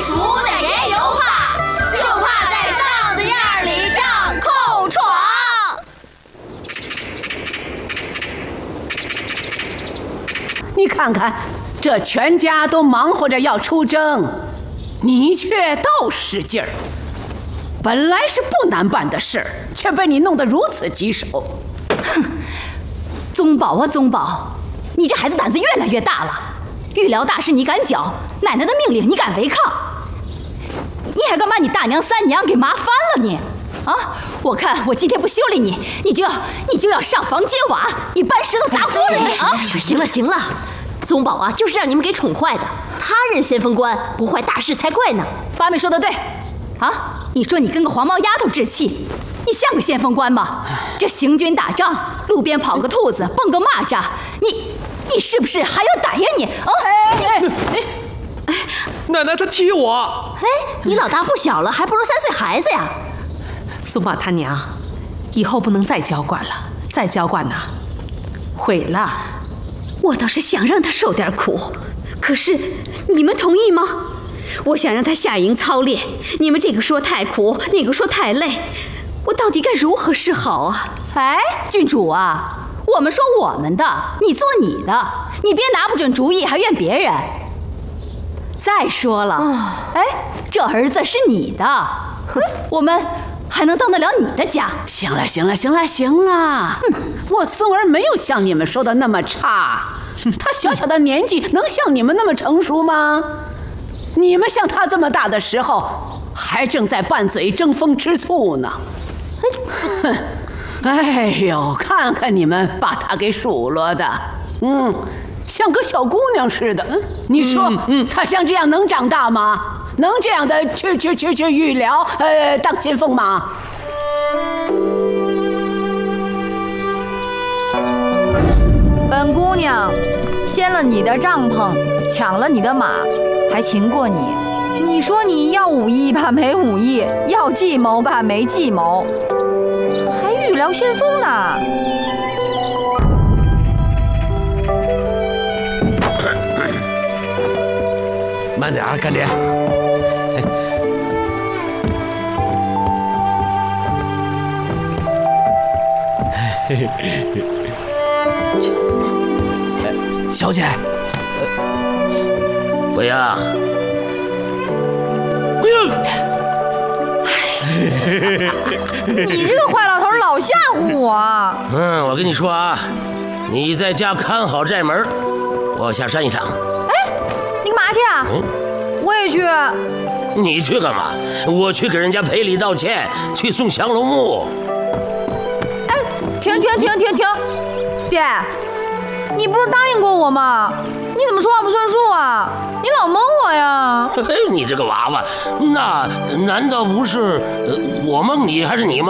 熟的也有怕，就怕在嗓子眼里长口疮。 你看看，这全家都忙活着要出征，你却倒使劲儿。本来是不难办的事儿，却被你弄得如此棘手。 哼，宗保啊宗保，你这孩子胆子越来越大了。御疗大事你敢搅，奶奶的命令你敢违抗，你还敢把你大娘三娘给麻翻了你？啊！我看我今天不修理你，你就要上房揭瓦，你搬石头砸锅了你啊！ 行了行了，宗保啊，就是让你们给宠坏的，他任先锋官，不坏大事才怪呢。 八妹说的对，啊，你说你跟个黄毛丫头置气，你像个先锋官吗？这行军打仗，路边跑个兔子，蹦个蚂蚱，你是不是还要打呀你？啊！ 奶奶她踢我！ 哎，你老大不小了，还不如3岁孩子呀。 宗保他娘，以后不能再娇惯了，再娇惯呐，毁了。 我倒是想让他受点苦，可是你们同意吗？我想让他下营操练，你们这个说太苦，那个说太累，我到底该如何是好啊？哎，郡主啊，我们说我们的，你做你的，你别拿不准主意还怨别人。再说了，哎，这儿子是你的，我们还能当得了你的家？ 行了行了行了行了，我松儿没有像你们说的那么差，他小小的年纪能像你们那么成熟吗？你们像他这么大的时候，还正在拌嘴争风吃醋呢。哼，哎呦，看看你们把他给数落的，像个小姑娘似的。你说，他像这样能长大吗？能这样的去预疗，当先锋吗？ 本姑娘掀了你的帐篷，抢了你的马，还擒过你。你说你要武艺吧，没武艺；要计谋吧，没计谋，还预疗先锋呢。 慢点啊，干爹。小姐， 桂英， 桂英， 你这个坏老头老吓唬我。 我跟你说啊，你在家看好寨门，我下山一趟。 哎，你干嘛去啊？我也去。 你去干嘛？我去给人家赔礼道歉，去送降龙木。 哎，停！爹，你不是答应过我吗？你怎么说话不算数啊？你老蒙我呀！ 你这个娃娃，那难道不是我蒙你，还是你蒙